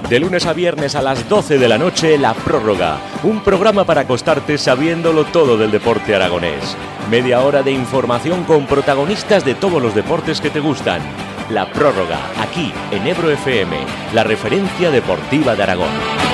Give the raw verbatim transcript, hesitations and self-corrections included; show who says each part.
Speaker 1: De lunes a viernes a las doce de la noche, La Prórroga. Un programa para acostarte sabiéndolo todo del deporte aragonés. Media hora de información con protagonistas de todos los deportes que te gustan. La Prórroga, aquí en Ebro F M, la referencia deportiva de Aragón.